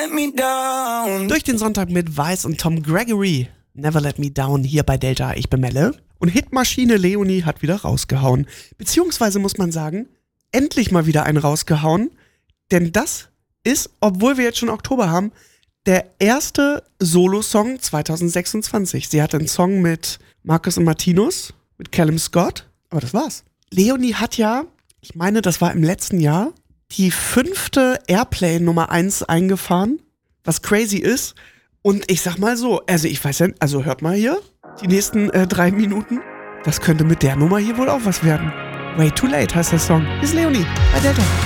let me down. Durch den Sonntag mit Vice und Tom Gregory. Never Let Me Down hier bei Delta. Ich bin Melle. Und Hitmaschine Leonie hat wieder rausgehauen. Beziehungsweise muss man sagen, endlich mal wieder einen rausgehauen. Denn das ist, obwohl wir jetzt schon Oktober haben, der erste Solo-Song 2026. Sie hatte einen Song mit Marcus und Martinus, mit Callum Scott. Aber das war's. Leonie hat ja, ich meine, das war im letzten Jahr, die 5. Airplay Nummer 1 eingefahren. Was crazy ist. Und ich sag mal so, also ich weiß ja, also hört mal hier, die nächsten 3 Minuten. Das könnte mit der Nummer hier wohl auch was werden. Way Too Late heißt der Song. Ist Leonie bei Delta.